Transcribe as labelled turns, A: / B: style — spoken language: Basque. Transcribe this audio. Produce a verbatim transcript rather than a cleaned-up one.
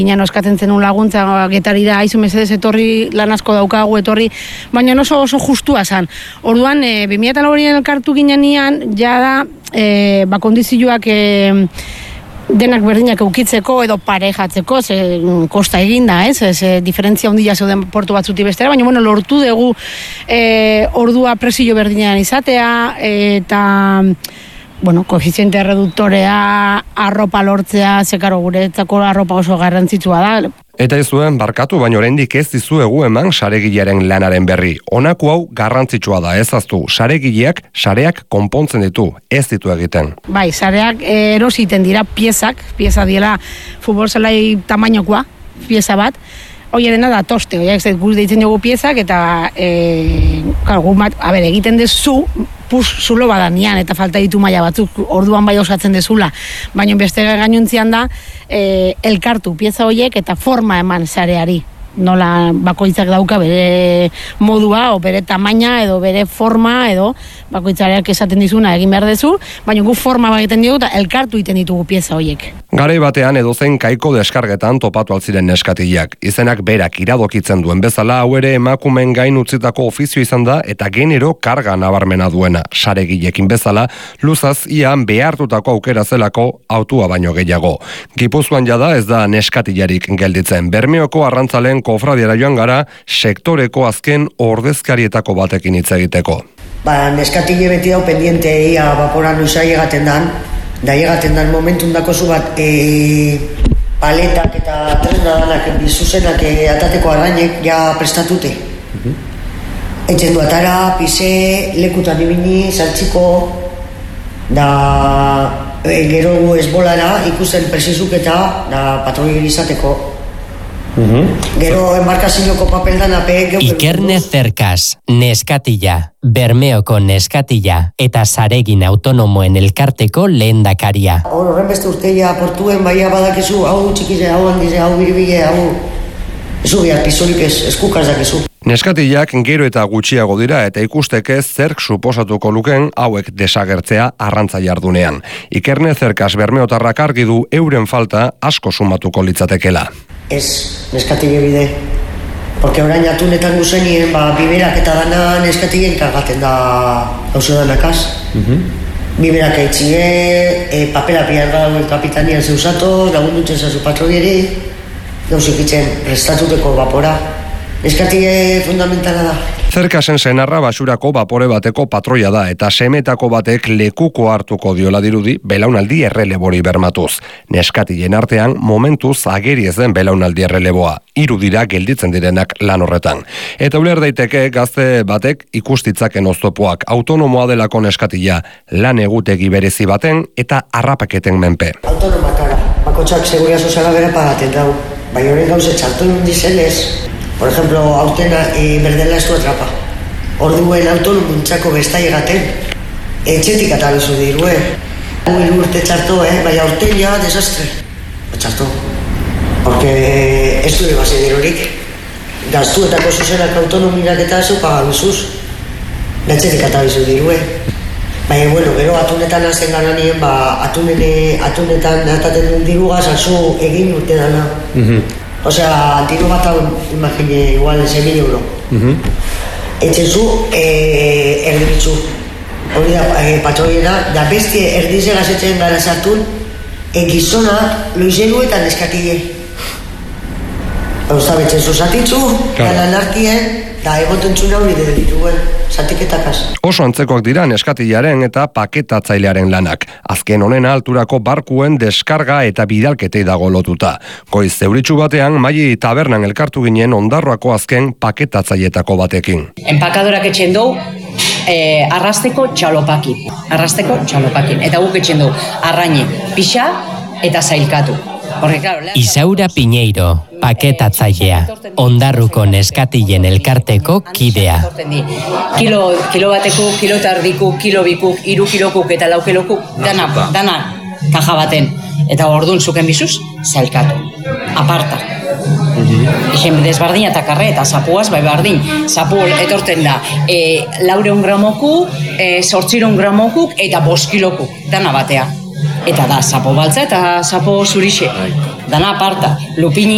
A: Inan oskatzen zenun laguntza Getarira, aizu mesedez etorri, lan asko daukagu etorri, baina oso oso justua zan. Orduan, e, bi mila lauan elkartu ginean, ja da, e, ba, kondizioak e, denak berdinak eukitzeko edo parejatzeko, ze kosta eginda, ez? Ze diferentzia handia zeuden portu batzuti bestera, baina bueno, lortu dugu e, ordua presio berdinean izatea, eta bueno, koefiziente reduktorea, arropa lortzea, zekaro guretzako arropa oso garrantzitsua da.
B: Eta ez zuen barkatu, baina oraindik ez dizuegu eman saregilearen lanaren berri. Honako hau garrantzitsua da, ezaztu. Saregileak sareak konpontzen ditu, ez ditu egiten.
A: Bai, sareak erositen dira piezak, pieza diela futbol zelai tamainokoa, pieza bat. Hoi dena da toste, hoi ez guz deitzen dugu piezak, eta e, karo, mat, a ber, egiten dezu, pus zulo badanian, eta falta ditu maila batzuk, orduan bai osatzen dezula. Baina beste gainuntzian da, e, elkartu pieza horiek eta forma eman sareari. Nola bakoitzak dauka bere modua, o bere tamaina, edo bere forma, edo bakoitzareak esaten dizuna egin behar dezu, baina gu forma egiten dugu eta elkartu egiten ditugu pieza horiek.
B: Garai batean edozein kaiko deskargetan topatu altziren neskatiak. Izenak berak iradokitzen duen bezala, hau ere emakumen gain utzitako ofizio izan da eta genero karga nabarmena duena. Saregilekin bezala, luzaz ian behartutako aukera zelako autua baino gehiago. Gipuzkoan jada ez da neskatilarik gelditzen. Bermeoko arrantzalen kofradiara joan gara, sektoreko azken ordezkarietako batekin hitz egiteko.
C: Ba, neskatile beti hau pendiente ia vapora noiza llegaten dan, da llegaten dan momentun dako zu bat e, paletak eta tresna danak bizuzenak e, atateko arrainek ja prestatute. Uh-huh. Etxen du atara, pise, lekutan ibini, saltziko, da e, gero gu esbolara ikusten presizuk eta da patroi izateko.
D: Uh-huh.
C: Gero embarkazioko papel danape
E: Ikerne Zerkas, neskatila, Bermeoko neskatila eta Saregin autonomoen elkarteko lehendakaria.
C: Horren beste urteia portuen baia badakizu, hau txikize, hau handize, hau biribile, hau ezu bihar pizorik ez, eskukaz dakizu.
B: Neskatilak gero eta gutxiago dira eta ikusteke zerk suposatuko luken hauek desagertzea arrantza jardunean. Ikerne Zerkas bermeotarrak argi du euren falta asko sumatuko litzatekela.
C: Ez, neskatile bide. Porque orain atunetan guzenien, ba, biberak eta dana neskatilen kargaten da hauzo danakaz. Uh-huh. Biberak eitxige, e, papela pilar da kapitanian zeusato, lagundutzen zazu patroieri, gauzikitzen prestatuteko vapora. Neskatile fundamentala da.
B: Zerkasen senarra basurako bapore bateko patroia da eta semetako batek lekuko hartuko diola dirudi belaunaldi errelebori bermatuz. Neskatilen artean momentuz ageri ez den belaunaldi erreleboa. Hiru dira gelditzen direnak lan horretan. Eta uler daiteke gazte batek ikustitzaken oztopoak autonomoa delako neskatila, lan egutegi berezi baten eta harrapaketen menpe.
C: Autonomatara, bakotxak seguria soziala bera pagaten dau. Bai horren gauze txartu dizenez. Por ejemplo, aurtena e, berdela estu atrapa. Orduen autonomuntzako bestai egaten, etxetik atabizu dirue. Hau hiru urte txarto, eh? Bai aurteia desastre. Txarto. Porque ez dure base dirorik. Gaztuetako zuzenak autonomirak eta zu pagabizuz. Etxetik atabizu dirue. Bai, bueno, gero atunetan hazen gara nien, ba, atunene, atunetan ataten duen dirugaz, azu egin urte dana. Uh-huh. Osea, diru bat hau, imagine, igual, seis mil euro. Uh-huh. Etxezu, e, erdiritzu. Hori da, e, patroiena, da bestie erdize gazetzen gara sartun, e, gizonak, loizenu eta neskatile. Hauza, betxezu zatitzu, gara nartien, da egoten txuna hori de dituen, zatiketakaz.
B: Oso antzekoak dira neskatilaren eta paketatzailearen lanak. Azken honena alturako barkuen deskarga eta bidalketei dago lotuta. Goiz zeuritsu batean, Maili tabernan elkartu ginen Ondarroako azken paketatzailetako batekin.
F: Enpakadorak etxen dugu, eh, arrasteko txalopakin. Arrasteko txalopakin. Eta guk etxen dugu, arraine, pixa eta zailkatu.
E: Isaura Piñeiro, paketatzailea, Ondarruko neskatilen elkarteko kidea.
F: Kilo, kilo bateko, kilo tardikuk, kilo bikuk, hiru kilokuk eta lau kilokuk, dana, dana, kaja baten. Eta orduan zuken bizuz, zailkatu. Aparta. Egen desbardina eta karre eta zapuaz bai bardin. Zapu etorten da e, laureun gramoku, e, sortzireun gramokuk eta bost kilokuk, dana batea. Eta da, zapo baltza eta zapo zurixe. Dana aparta. Lupini